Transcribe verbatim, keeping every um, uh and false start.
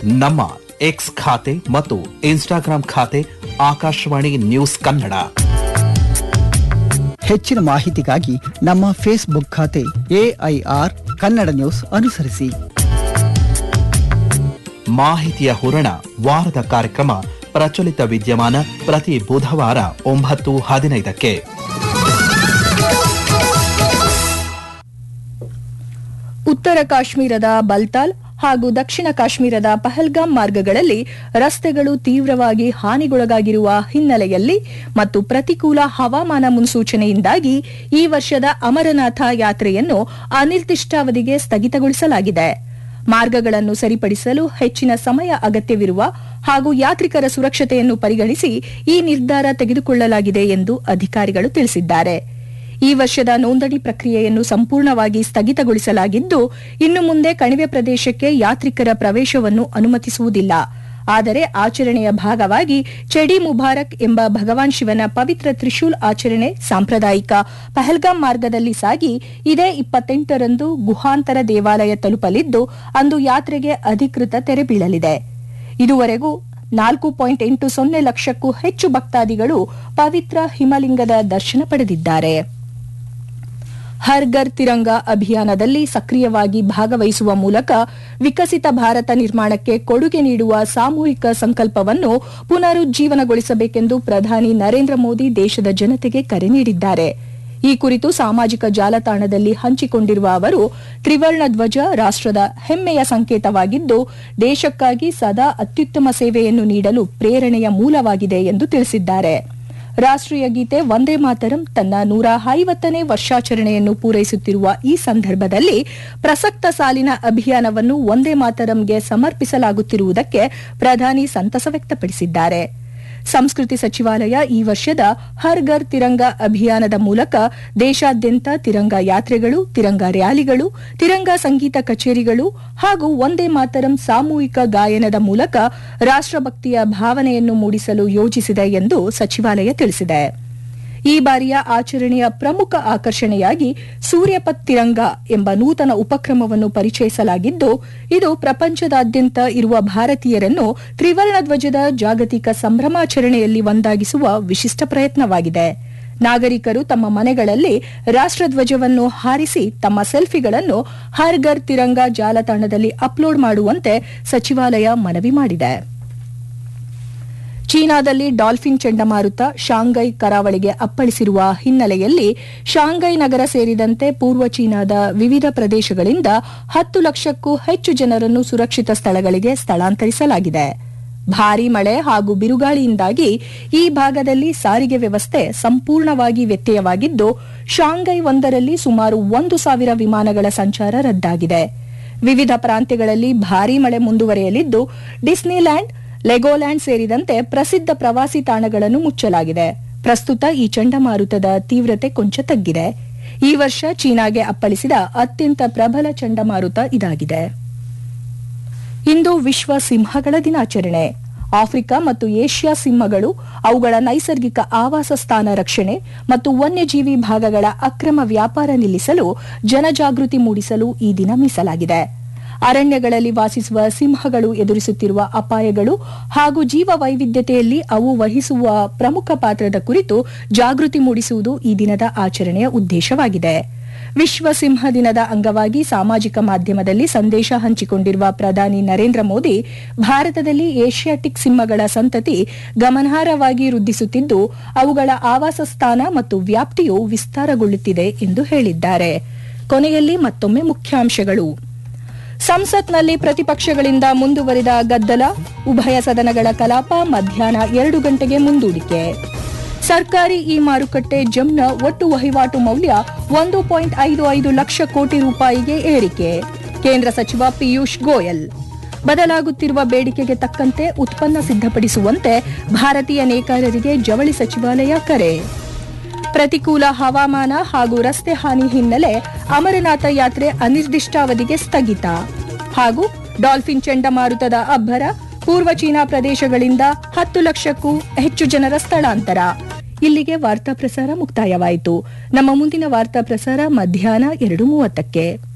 ನಮ್ಮ ಎಕ್ಸ್ ಖಾತೆ ಮತ್ತು ಇನ್ಸ್ಟಾಗ್ರಾಂ ಖಾತೆ ಆಕಾಶವಾಣಿ ನ್ಯೂಸ್ ಕನ್ನಡ. ಹೆಚ್ಚಿನ ಮಾಹಿತಿಗಾಗಿ ನಮ್ಮ ಫೇಸ್ಬುಕ್ ಖಾತೆ ಎಐಆರ್ ಕನ್ನಡ ನ್ಯೂಸ್ ಅನುಸರಿಸಿ. ಮಾಹಿತಿಯ ಹೂರಣ ವಾರದ ಕಾರ್ಯಕ್ರಮ ಪ್ರಚಲಿತ ವಿದ್ಯಮಾನ ಪ್ರತಿ ಬುಧವಾರ ಒಂಬತ್ತು ಹದಿನೈದಕ್ಕೆ. ಉತ್ತರ ಕಾಶ್ಮೀರದ ಬಲ್ತಾಲ್ ಹಾಗೂ ದಕ್ಷಿಣ ಕಾಶ್ಮೀರದ ಪಹಲ್ಗಾಮ್ ಮಾರ್ಗಗಳಲ್ಲಿ ರಸ್ತೆಗಳು ತೀವ್ರವಾಗಿ ಹಾನಿಗೊಳಗಾಗಿರುವ ಹಿನ್ನೆಲೆಯಲ್ಲಿ ಮತ್ತು ಪ್ರತಿಕೂಲ ಹವಾಮಾನ ಮುನ್ಸೂಚನೆಯಿಂದಾಗಿ ಈ ವರ್ಷದ ಅಮರನಾಥ ಯಾತ್ರೆಯನ್ನು ಅನಿರ್ದಿಷ್ಟಾವಧಿಗೆ ಸ್ಥಗಿತಗೊಳಿಸಲಾಗಿದೆ. ಮಾರ್ಗಗಳನ್ನು ಸರಿಪಡಿಸಲು ಹೆಚ್ಚಿನ ಸಮಯ ಅಗತ್ಯವಿರುವ ಹಾಗೂ ಯಾತ್ರಿಕರ ಸುರಕ್ಷತೆಯನ್ನು ಪರಿಗಣಿಸಿ ಈ ನಿರ್ಧಾರ ತೆಗೆದುಕೊಳ್ಳಲಾಗಿದೆ ಎಂದು ಅಧಿಕಾರಿಗಳು ತಿಳಿಸಿದ್ದಾರೆ. ಈ ವರ್ಷದ ನೋಂದಣಿ ಪ್ರಕ್ರಿಯೆಯನ್ನು ಸಂಪೂರ್ಣವಾಗಿ ಸ್ಥಗಿತಗೊಳಿಸಲಾಗಿದ್ದು, ಇನ್ನು ಮುಂದೆ ಕಣಿವೆ ಪ್ರದೇಶಕ್ಕೆ ಯಾತ್ರಿಕರ ಪ್ರವೇಶವನ್ನು ಅನುಮತಿಸುವುದಿಲ್ಲ. ಆದರೆ ಆಚರಣೆಯ ಭಾಗವಾಗಿ ಚೆಡಿ ಮುಬಾರಕ್ ಎಂಬ ಭಗವಾನ್ ಶಿವನ ಪವಿತ್ರ ತ್ರಿಶೂಲ್ ಆಚರಣೆ ಸಾಂಪ್ರದಾಯಿಕ ಪಹಲ್ಗಾಮ್ ಮಾರ್ಗದಲ್ಲಿ ಸಾಗಿ ಇದೇ ಇಪ್ಪತ್ತೆಂಟರಂದು ಗುಹಾಂತರ ದೇವಾಲಯ ತಲುಪಲಿದ್ದು, ಅಂದು ಯಾತ್ರೆಗೆ ಅಧಿಕೃತ ತೆರೆ ಬೀಳಲಿದೆ. ಇದುವರೆಗೂ ನಾಲ್ಕು ಪಾಯಿಂಟ್ ಎಂಟು ಸೊನ್ನೆ ಲಕ್ಷಕ್ಕೂ ಹೆಚ್ಚು ಭಕ್ತಾದಿಗಳು ಪವಿತ್ರ ಹಿಮಲಿಂಗದ ದರ್ಶನ ಪಡೆದಿದ್ದಾರೆ. ಹರ್ ಘರ್ ತಿರಂಗಾ ಅಭಿಯಾನದಲ್ಲಿ ಸಕ್ರಿಯವಾಗಿ ಭಾಗವಹಿಸುವ ಮೂಲಕ ವಿಕಸಿತ ಭಾರತ ನಿರ್ಮಾಣಕ್ಕೆ ಕೊಡುಗೆ ನೀಡುವ ಸಾಮೂಹಿಕ ಸಂಕಲ್ಪವನ್ನು ಪುನರುಜ್ಜೀವನಗೊಳಿಸಬೇಕೆಂದು ಪ್ರಧಾನಿ ನರೇಂದ್ರ ಮೋದಿ ದೇಶದ ಜನತೆಗೆ ಕರೆ ನೀಡಿದ್ದಾರೆ. ಈ ಕುರಿತು ಸಾಮಾಜಿಕ ಜಾಲತಾಣದಲ್ಲಿ ಹಂಚಿಕೊಂಡಿರುವ ಅವರು, ತ್ರಿವರ್ಣ ಧ್ವಜ ರಾಷ್ಟದ ಹೆಮ್ಮೆಯ ಸಂಕೇತವಾಗಿದ್ದು, ದೇಶಕ್ಕಾಗಿ ಸದಾ ಅತ್ಯುತ್ತಮ ಸೇವೆಯನ್ನು ನೀಡಲು ಪ್ರೇರಣೆಯ ಮೂಲವಾಗಿದೆ ಎಂದು ತಿಳಿಸಿದ್ದಾರೆ. ರಾಷ್ಟೀಯ ಗೀತೆ ವಂದೇ ಮಾತರಂ ತನ್ನ ನೂರ ಐವತ್ತನೇ ವರ್ಷಾಚರಣೆಯನ್ನು ಪೂರೈಸುತ್ತಿರುವ ಈ ಸಂದರ್ಭದಲ್ಲಿ ಪ್ರಸಕ್ತ ಸಾಲಿನ ಅಭಿಯಾನವನ್ನು ವಂದೇ ಮಾತರಂಗೆ ಸಮರ್ಪಿಸಲಾಗುತ್ತಿರುವುದಕ್ಕೆ ಪ್ರಧಾನಿ ಸಂತಸ ವ್ಯಕ್ತಪಡಿಸಿದ್ದಾರೆ. ಸಂಸ್ಕೃತಿ ಸಚಿವಾಲಯ ಈ ವರ್ಷದ ಹರ್ ಘರ್ ತಿರಂಗಾ ಅಭಿಯಾನದ ಮೂಲಕ ದೇಶಾದ್ಯಂತ ತಿರಂಗಾ ಯಾತ್ರೆಗಳು, ತಿರಂಗಾ ರ್ಯಾಲಿಗಳು, ತಿರಂಗಾ ಸಂಗೀತ ಕಚೇರಿಗಳು ಹಾಗೂ ವಂದೇ ಮಾತರಂ ಸಾಮೂಹಿಕ ಗಾಯನದ ಮೂಲಕ ರಾಷ್ಟಭಕ್ತಿಯ ಭಾವನೆಯನ್ನು ಮೂಡಿಸಲು ಯೋಜಿಸಿದೆ ಎಂದು ಸಚಿವಾಲಯ ತಿಳಿಸಿದೆ. ಈ ಬಾರಿಯ ಆಚರಣೆಯ ಪ್ರಮುಖ ಆಕರ್ಷಣೆಯಾಗಿ ಸೂರ್ಯಪತ್ ತಿರಂಗಾ ಎಂಬ ನೂತನ ಉಪಕ್ರಮವನ್ನು ಪರಿಚಯಿಸಲಾಗಿದ್ದು, ಇದು ಪ್ರಪಂಚದಾದ್ಯಂತ ಇರುವ ಭಾರತೀಯರನ್ನು ತ್ರಿವರ್ಣ ಧ್ವಜದ ಜಾಗತಿಕ ಸಂಭ್ರಮಾಚರಣೆಯಲ್ಲಿ ಒಂದಾಗಿಸುವ ವಿಶಿಷ್ಟ ಪ್ರಯತ್ನವಾಗಿದೆ. ನಾಗರಿಕರು ತಮ್ಮ ಮನೆಗಳಲ್ಲಿ ರಾಷ್ಟಧ್ವಜವನ್ನು ಹಾರಿಸಿ ತಮ್ಮ ಸೆಲ್ಫಿಗಳನ್ನು ಹರ್ ಘರ್ ತಿರಂಗಾ ಜಾಲತಾಣದಲ್ಲಿ ಅಪ್ಲೋಡ್ ಮಾಡುವಂತೆ ಸಚಿವಾಲಯ ಮನವಿ ಮಾಡಿದೆ. ಚೀನಾದಲ್ಲಿ ಡಾಲ್ಫಿನ್ ಚಂಡಮಾರುತ ಶಾಂಘೈ ಕರಾವಳಿಗೆ ಅಪ್ಪಳಿಸಿರುವ ಹಿನ್ನೆಲೆಯಲ್ಲಿ ಶಾಂಘೈ ನಗರ ಸೇರಿದಂತೆ ಪೂರ್ವ ಚೀನಾದ ವಿವಿಧ ಪ್ರದೇಶಗಳಿಂದ ಹತ್ತು ಲಕ್ಷಕ್ಕೂ ಹೆಚ್ಚು ಜನರನ್ನು ಸುರಕ್ಷಿತ ಸ್ಥಳಗಳಿಗೆ ಸ್ಥಳಾಂತರಿಸಲಾಗಿದೆ. ಭಾರೀ ಮಳೆ ಹಾಗೂ ಬಿರುಗಾಳಿಯಿಂದಾಗಿ ಈ ಭಾಗದಲ್ಲಿ ಸಾರಿಗೆ ವ್ಯವಸ್ಥೆ ಸಂಪೂರ್ಣವಾಗಿ ವ್ಯತ್ಯಯವಾಗಿದ್ದು, ಶಾಂಘೈ ಒಂದರಲ್ಲಿ ಸುಮಾರು ಒಂದು ಸಾವಿರ ವಿಮಾನಗಳ ಸಂಚಾರ ರದ್ದಾಗಿದೆ. ವಿವಿಧ ಪ್ರಾಂತ್ಯಗಳಲ್ಲಿ ಭಾರೀ ಮಳೆ ಮುಂದುವರೆಯಲಿದ್ದು, ಡಿಸ್ನಿಲ್ಯಾಂಡ್, ಲೆಗೋಲ್ಯಾಂಡ್ ಸೇರಿದಂತೆ ಪ್ರಸಿದ್ಧ ಪ್ರವಾಸಿ ತಾಣಗಳನ್ನು ಮುಚ್ಚಲಾಗಿದೆ. ಪ್ರಸ್ತುತ ಈ ಚಂಡಮಾರುತದ ತೀವ್ರತೆ ಕೊಂಚ ತಗ್ಗಿದೆ. ಈ ವರ್ಷ ಚೀನಾಗೆ ಅಪ್ಪಳಿಸಿದ ಅತ್ಯಂತ ಪ್ರಬಲ ಚಂಡಮಾರುತ ಇದಾಗಿದೆ. ಇಂದು ವಿಶ್ವ ಸಿಂಹಗಳ ದಿನಾಚರಣೆ. ಆಫ್ರಿಕಾ ಮತ್ತು ಏಷ್ಯಾ ಸಿಂಹಗಳು ಅವುಗಳ ನೈಸರ್ಗಿಕ ಆವಾಸ ಸ್ಥಾನ ರಕ್ಷಣೆ ಮತ್ತು ವನ್ಯಜೀವಿ ಭಾಗಗಳ ಅಕ್ರಮ ವ್ಯಾಪಾರ ನಿಲ್ಲಿಸಲು ಜನಜಾಗೃತಿ ಮೂಡಿಸಲು ಈ ದಿನ ಮೀಸಲಾಗಿದೆ. ಅರಣ್ಯಗಳಲ್ಲಿ ವಾಸಿಸುವ ಸಿಂಹಗಳು ಎದುರಿಸುತ್ತಿರುವ ಅಪಾಯಗಳು ಹಾಗೂ ಜೀವ ವೈವಿಧ್ಯತೆಯಲ್ಲಿ ಅವು ವಹಿಸುವ ಪ್ರಮುಖ ಪಾತ್ರದ ಕುರಿತು ಜಾಗೃತಿ ಮೂಡಿಸುವುದು ಈ ದಿನದ ಆಚರಣೆಯ ಉದ್ದೇಶವಾಗಿದೆ. ವಿಶ್ವ ಸಿಂಹ ದಿನದ ಅಂಗವಾಗಿ ಸಾಮಾಜಿಕ ಮಾಧ್ಯಮದಲ್ಲಿ ಸಂದೇಶ ಹಂಚಿಕೊಂಡಿರುವ ಪ್ರಧಾನಿ ನರೇಂದ್ರ ಮೋದಿ, ಭಾರತದಲ್ಲಿ ಏಷ್ಯಾಟಿಕ್ ಸಿಂಹಗಳ ಸಂತತಿ ಗಮನಾರ್ಹವಾಗಿ ವೃದ್ಧಿಸುತ್ತಿದ್ದು, ಅವುಗಳ ಆವಾಸ ಸ್ಥಾನ ಮತ್ತು ವ್ಯಾಪ್ತಿಯು ವಿಸ್ತಾರಗೊಳ್ಳುತ್ತಿದೆ ಎಂದು ಹೇಳಿದ್ದಾರೆ. ಕೊನೆಯಲ್ಲಿ ಮತ್ತೊಮ್ಮೆ ಮುಖ್ಯಾಂಶಗಳು. ಸಂಸತ್ನಲ್ಲಿ ಪ್ರತಿಪಕ್ಷಗಳಿಂದ ಮುಂದುವರಿದ ಗದ್ದಲ, ಉಭಯ ಸದನಗಳ ಕಲಾಪ ಮಧ್ಯಾಹ್ನ ಎರಡು ಗಂಟೆಗೆ ಮುಂದೂಡಿಕೆ. ಸರ್ಕಾರಿ ಇ ಮಾರುಕಟ್ಟೆ ಜಮ್ನ ಒಟ್ಟು ವಹಿವಾಟು ಮೌಲ್ಯ ಒಂದು ಪಾಯಿಂಟ್ ಐದು ಐದು ಲಕ್ಷ ಕೋಟಿ ರೂಪಾಯಿಗೆ ಏರಿಕೆ. ಕೇಂದ್ರ ಸಚಿವ ಪಿಯೂಷ್ ಗೋಯಲ್. ಬದಲಾಗುತ್ತಿರುವ ಬೇಡಿಕೆಗೆ ತಕ್ಕಂತೆ ಉತ್ಪನ್ನ ಸಿದ್ಧಪಡಿಸುವಂತೆ ಭಾರತೀಯ ನೇಕಾರರಿಗೆ ಜವಳಿ ಸಚಿವಾಲಯ ಕರೆ. ಪ್ರತಿಕೂಲ ಹವಾಮಾನ ಹಾಗೂ ರಸ್ತೆ ಹಾನಿ ಹಿನ್ನೆಲೆ ಅಮರನಾಥ ಯಾತ್ರೆ ಅನಿರ್ದಿಷ್ಟಾವಧಿಗೆ ಸ್ಥಗಿತ. ಹಾಗೂ ಡಾಲ್ಫಿನ್ ಚಂಡಮಾರುತದ ಅಬ್ಬರ, ಪೂರ್ವ ಚೀನಾ ಪ್ರದೇಶಗಳಿಂದ ಹತ್ತು ಲಕ್ಷಕ್ಕೂ ಹೆಚ್ಚು ಜನರ ಸ್ಥಳಾಂತರ. ಇಲ್ಲಿಗೆ ವಾರ್ತಾ ಪ್ರಸಾರ ಮುಕ್ತಾಯವಾಯಿತು. ನಮ್ಮ ಮುಂದಿನ ವಾರ್ತಾ ಪ್ರಸಾರ ಮಧ್ಯಾಹ್ನ ಎರಡು ಮೂವತ್ತಕ್ಕೆ.